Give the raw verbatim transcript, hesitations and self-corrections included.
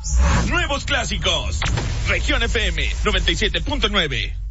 Nuevos clásicos. Región F M noventa y siete punto nueve.